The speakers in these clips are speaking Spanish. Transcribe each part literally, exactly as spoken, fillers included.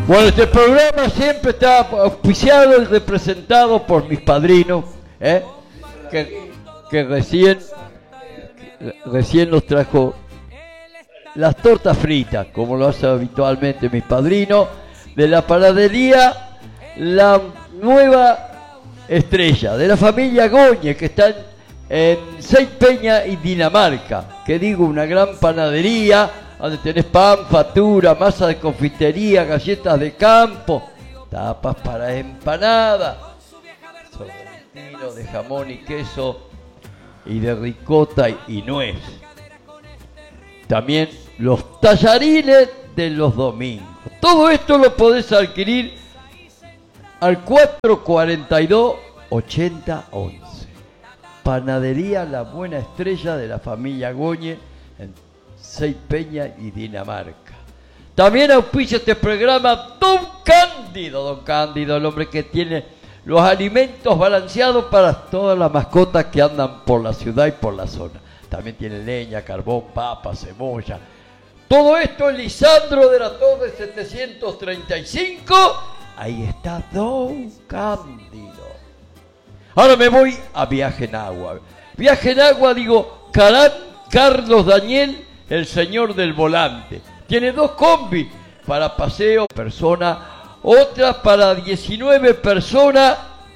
Bueno, este programa siempre está auspiciado y representado por mis padrinos, ¿eh? que, que recién, recién nos trajo las tortas fritas, como lo hace habitualmente mis padrinos, de la panadería La Nueva Estrella, de la familia Goñe, que están en Seis Peña y Dinamarca, que digo, una gran panadería, donde tenés pan, factura, masa de confitería, galletas de campo, tapas para empanada, sorrentino de jamón y queso y de ricota y, y nuez. También los tallarines de los domingos. Todo esto lo podés adquirir al cuatro cuarenta y dos, ochenta once. Panadería La Buena Estrella de la familia Goñe en Seis Peña y Dinamarca. También auspicia este programa Don Cándido. Don Cándido, el hombre que tiene los alimentos balanceados para todas las mascotas que andan por la ciudad y por la zona. También tiene leña, carbón, papa, cebolla. Todo esto en Lisandro de la Torre setecientos treinta y cinco. Ahí está Don Cándido. Ahora me voy a Viaje en Agua. Viaje en Agua, digo, Carán, Carlos Daniel, el señor del volante. Tiene dos combis para paseo, persona, otra para diecinueve personas.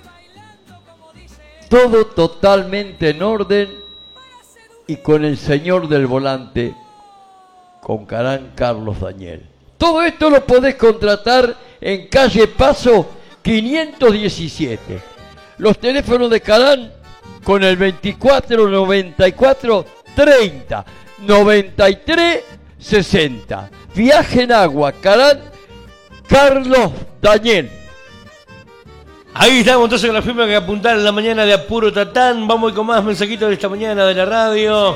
Todo totalmente en orden y con el señor del volante, con Carán Carlos Daniel. Todo esto lo podés contratar en calle Paso quinientos diecisiete. Los teléfonos de Carán con el veinticuatro noventa y cuatro treinta noventa y tres sesenta. Viaje en Agua, Carán Carlos Daniel. Ahí estamos entonces con la firma que apuntar en la mañana de Apuro Tatán. Vamos con más mensajitos de esta mañana de la radio.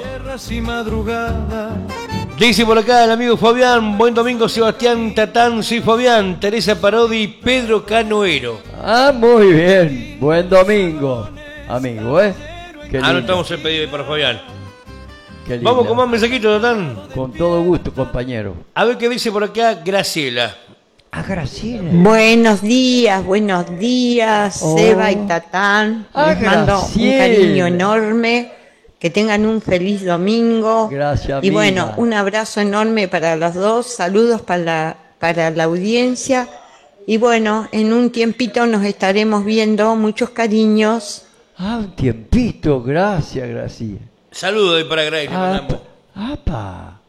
Dice por acá el amigo Fabián, buen domingo Sebastián Tatán, soy Fabián, Teresa Parodi y Pedro Canoero. Ah, muy bien, buen domingo, amigo, ¿eh? Qué lindo. Anotamos el pedido para Fabián. Qué Vamos con más mensajitos, Tatán. Con todo gusto, compañero. A ver qué dice por acá Graciela. Ah, Graciela. Buenos días, buenos días, oh. Seba y Tatán. Ah, Les mando Graciela. un cariño enorme. Que tengan un feliz domingo. Gracias, y amiga. bueno, un abrazo enorme para los dos. Saludos para la, para la audiencia. Y bueno, en un tiempito nos estaremos viendo. Muchos cariños. Ah, un tiempito. Gracias, Graciela. Saludos para Grace. Apa. Apa.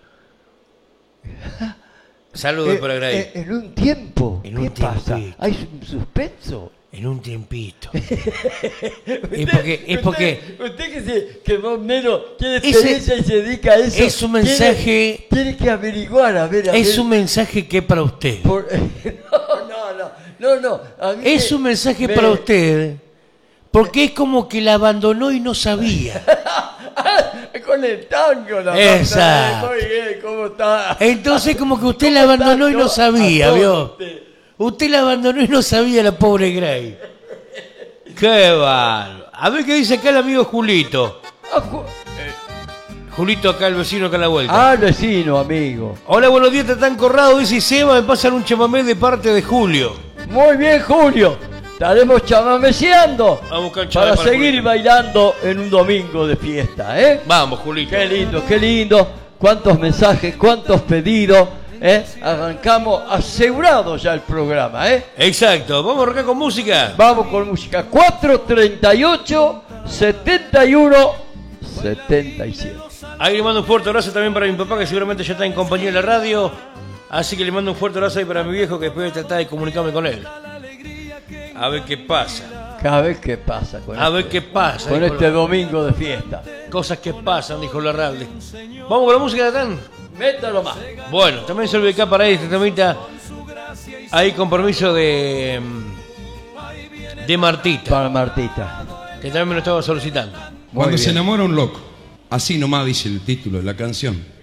Saludos eh, para Grace. Eh, en un tiempo. En ¿Qué un pasa? tiempito. ¿Hay un suspenso? En un tiempito. usted, es porque, es porque usted, usted que, se, que más o menos tiene ese, experiencia y se dedica a eso. Es un mensaje. Tiene, tiene que averiguar, a ver. A es ver. un mensaje que es para usted. Por, no, no, no, no, no. A mí es me, un mensaje me, para usted. Porque es como que la abandonó y no sabía. Con el tango, la Exacto. Muy bien, ¿cómo está? Entonces como que usted la abandonó y no sabía, ¿vio? Usted. usted la abandonó y no sabía, la pobre Grey. Qué bárbaro. A ver qué dice acá el amigo Julito. Ah, Ju eh, Julito acá, el vecino acá a la vuelta. Ah, el vecino, amigo. Hola, buenos días, Tatán Corrado. Dice Seba, me pasan un chamamé de parte de Julio. Muy bien, Julio. Estaremos chamameceando para, para seguir Julio. bailando en un domingo de fiesta, ¿eh? Vamos, Julito. Qué lindo, qué lindo. Cuántos mensajes, cuántos pedidos, ¿eh? Arrancamos asegurado ya el programa, ¿eh? Exacto. Vamos a arrancar con música. Vamos con música. cuatro treinta y ocho, setenta y uno, setenta y siete. Ahí le mando un fuerte abrazo también para mi papá, que seguramente ya está en compañía de la radio. Así que le mando un fuerte abrazo ahí para mi viejo, que después voy a tratar de comunicarme con él. A ver qué pasa. Cada vez que pasa con A este, ver qué pasa. con este la... domingo de fiesta. Cosas que pasan, dijo la radio. Vamos con la música, Tatán. Métalo más. Bueno, también se olvidó acá para ahí este temita. Hay compromiso de de Martita. Para Martita. Que también me lo estaba solicitando. Cuando se enamora un loco. Así nomás dice el título de la canción.